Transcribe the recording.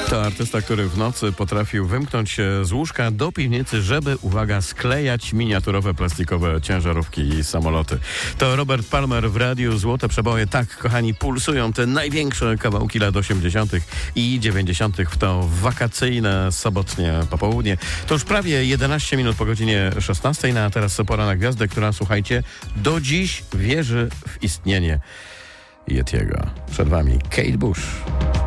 To artysta, który w nocy potrafił wymknąć się z łóżka do piwnicy, żeby, uwaga, sklejać miniaturowe plastikowe ciężarówki i samoloty. To Robert Palmer w radiu Złote Przeboje. Tak, kochani, pulsują te największe kawałki lat 80. i 90. w to wakacyjne, sobotnie popołudnie. To już prawie 11 minut po godzinie 16, a teraz pora na gwiazdę, która, słuchajcie, do dziś wierzy w istnienie Yetiego. Przed wami Kate Bush.